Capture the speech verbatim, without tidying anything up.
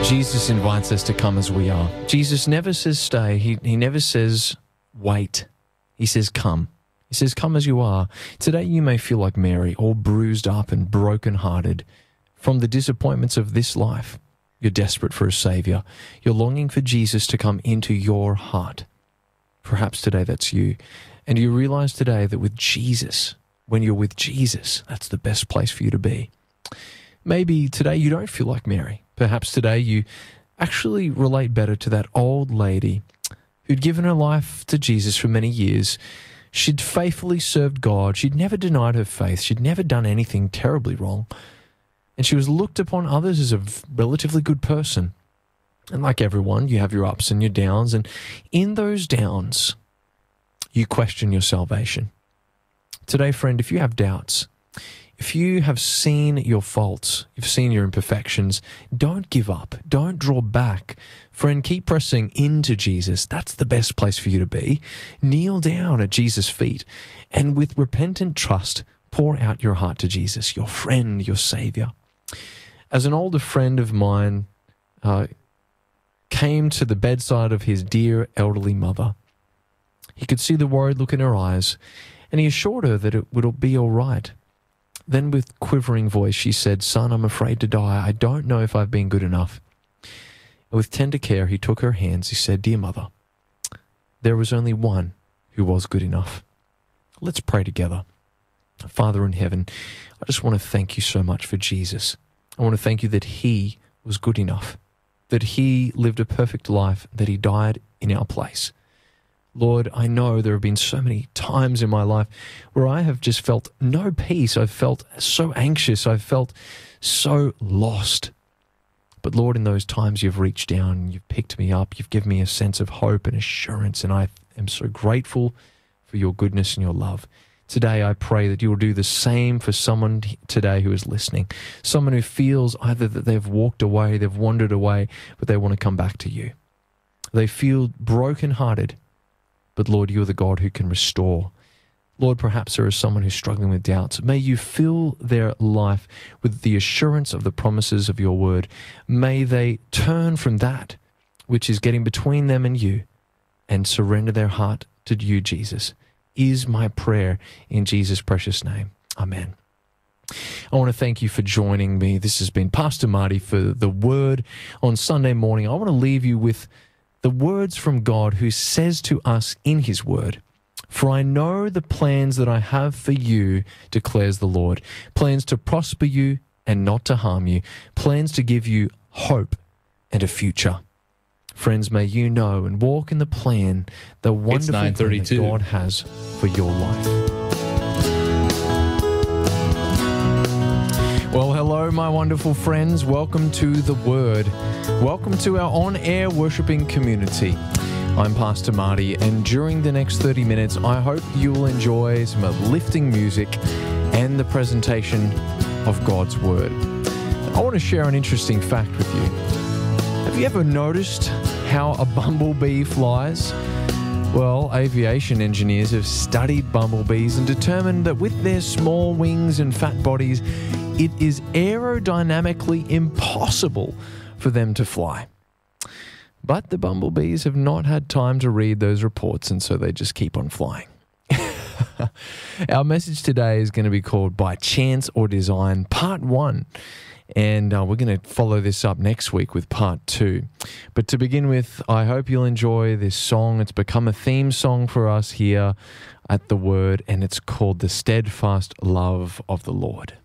Jesus invites us to come as we are. Jesus never says stay. He, he never says wait. He says come. He says come as you are. Today you may feel like Mary, all bruised up and broken-hearted from the disappointments of this life. You're desperate for a Saviour. You're longing for Jesus to come into your heart. Perhaps today that's you. And you realize today that with Jesus, when you're with Jesus, that's the best place for you to be. Maybe today you don't feel like Mary. Perhaps today you actually relate better to that old lady who'd given her life to Jesus for many years. She'd faithfully served God. She'd never denied her faith. She'd never done anything terribly wrong. And she was looked upon others as a relatively good person. And like everyone, you have your ups and your downs. And in those downs, you question your salvation. Today, friend, if you have doubts, if you have seen your faults, you've seen your imperfections, don't give up. Don't draw back. Friend, keep pressing into Jesus. That's the best place for you to be. Kneel down at Jesus' feet and with repentant trust, pour out your heart to Jesus, your friend, your Saviour. As an older friend of mine uh, came to the bedside of his dear elderly mother, he could see the worried look in her eyes, and he assured her that it would be all right. Then with quivering voice, she said, "Son, I'm afraid to die. I don't know if I've been good enough." And with tender care, he took her hands. He said, "Dear mother, there was only one who was good enough." Let's pray together. Father in heaven, I just want to thank you so much for Jesus. I want to thank you that he was good enough, that he lived a perfect life, that he died in our place. Lord, I know there have been so many times in my life where I have just felt no peace. I've felt so anxious. I've felt so lost. But Lord, in those times you've reached down, you've picked me up, you've given me a sense of hope and assurance, and I am so grateful for your goodness and your love. Today I pray that you will do the same for someone today who is listening, someone who feels either that they've walked away, they've wandered away, but they want to come back to you. They feel brokenhearted. But Lord, you are the God who can restore. Lord, perhaps there is someone who's struggling with doubts. May you fill their life with the assurance of the promises of your word. May they turn from that which is getting between them and you and surrender their heart to you, Jesus, is my prayer in Jesus' precious name. Amen. I want to thank you for joining me. This has been Pastor Marty for The Word on Sunday morning. I want to leave you with the words from God who says to us in his word, "For I know the plans that I have for you, declares the Lord, plans to prosper you and not to harm you, plans to give you hope and a future." Friends, may you know and walk in the plan, the wonderful plan that God has for your life. Well, hello, my wonderful friends. Welcome to The Word. Welcome to our on-air worshiping community. I'm Pastor Marty, and during the next thirty minutes, I hope you will enjoy some uplifting music and the presentation of God's Word. I want to share an interesting fact with you. Have you ever noticed how a bumblebee flies? Well, aviation engineers have studied bumblebees and determined that with their small wings and fat bodies, it is aerodynamically impossible for them to fly. But the bumblebees have not had time to read those reports, and so they just keep on flying. Our message today is going to be called By Chance or Design, Part one. And uh, we're going to follow this up next week with Part two. But to begin with, I hope you'll enjoy this song. It's become a theme song for us here at The Word, and it's called The Steadfast Love of the Lord.